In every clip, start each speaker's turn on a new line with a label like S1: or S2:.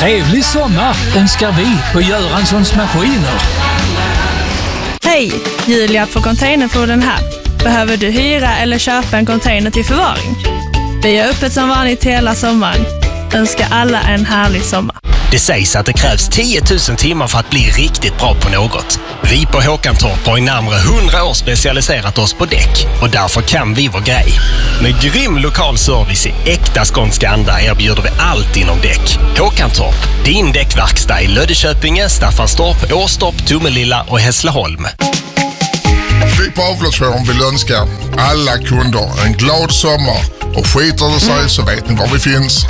S1: Trevlig sommar önskar vi på Göranssons Maskiner.
S2: Hej, Julia på Containerpoolen här. Behöver du hyra eller köpa en container till förvaring? Vi är öppet som vanligt hela sommaren. Önskar alla en härlig sommar.
S3: Det sägs att det krävs 10 000 timmar för att bli riktigt bra på något. Vi på Håkantorp har i närmare 100 år specialiserat oss på däck och därför kan vi vår grej. Med grym lokal service i äkta skånska anda erbjuder vi allt inom däck. Håkantorp, din däckverkstad i Löddeköpinge, Staffanstorp, Åstorp, Tomelilla och Hässleholm.
S4: Vi på Avloppsjouren vill önska alla kunder en glad sommar och skiter det sig så vet ni var vi finns.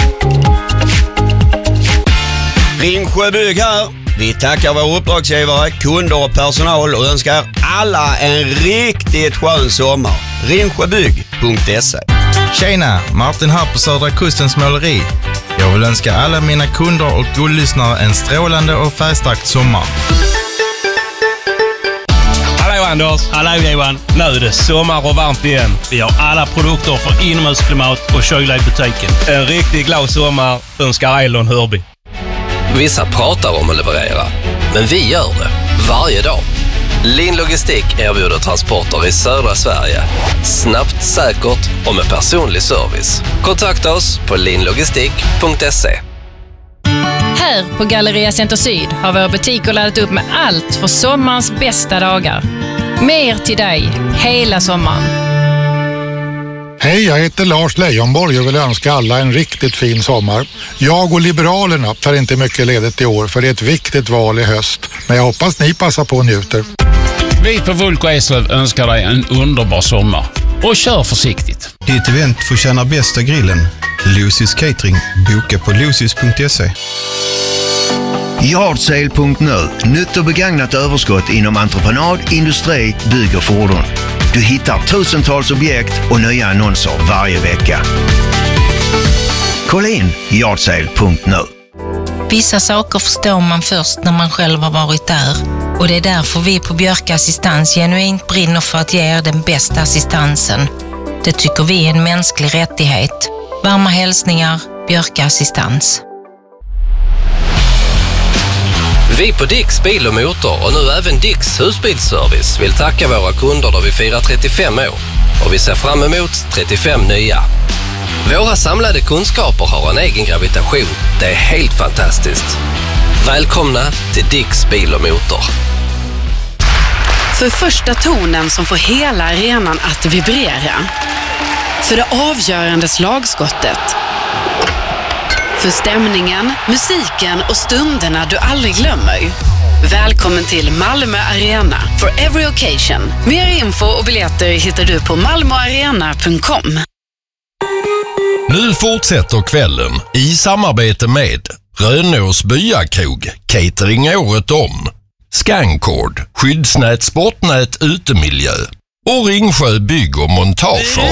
S5: Ringsjö Bygg här. Vi tackar våra uppdragsgivare, kunder och personal och önskar alla en riktigt skön sommar. Ringsjöbygg.se.
S6: Tjena, Martin här på Södra Kustens måleri. Jag vill önska alla mina kunder och guldlyssnare en strålande och färgstark sommar.
S7: Hallå Anders, hallå Johan. Nu är det sommar och varmt igen. Vi har alla produkter för inomhusklimat och kyla i butiken. En riktigt glad sommar önskar Elon Hörby.
S8: Vissa pratar om att leverera, men vi gör det varje dag. Lin Logistik erbjuder transporter i södra Sverige. Snabbt, säkert och med personlig service. Kontakta oss på linlogistik.se.
S9: Här på Galleria Center Syd har våra butiker laddat upp med allt för sommarens bästa dagar. Mer till dig hela sommaren.
S10: Hej, jag heter Lars Leijonborg och vill önska alla en riktigt fin sommar. Jag och Liberalerna tar inte mycket ledigt i år för det är ett viktigt val i höst. Men jag hoppas ni passar på och njuter.
S1: Vi på Vulko Eslöv önskar dig en underbar sommar. Och kör försiktigt.
S6: Ditt event får tjäna bästa grillen. Lucy's Catering. Boka på lucys.se.
S11: Yardsale.nu. Nytt och begagnat överskott inom entreprenad, industri, bygg och fordon. Du hittar tusentals objekt och nya annonser varje vecka. Kolla in Yardsale.nu.
S12: Vissa saker förstår man först när man själv har varit där. Och det är därför vi på Björka Assistans genuint brinner för att ge er den bästa assistansen. Det tycker vi är en mänsklig rättighet. Varma hälsningar, Björka Assistans.
S8: Vi på Dicks Bil och Motor och nu även Dicks Husbilsservice vill tacka våra kunder då vi firar 35 år. Och vi ser fram emot 35 nya. Våra samlade kunskaper har en egen gravitation. Det är helt fantastiskt. Välkomna till Dicks Bil och Motor.
S13: För första tonen som får hela arenan att vibrera. För det avgörande slagskottet. För stämningen, musiken och stunderna du aldrig glömmer. Välkommen till Malmö Arena for every occasion. Mer info och biljetter hittar du på malmoarena.com.
S14: Nu fortsätter kvällen i samarbete med Rönås Byakrog, catering året om, Scancord, skyddsnät, sportnät, utemiljö och Ringsjö Bygg och Montager.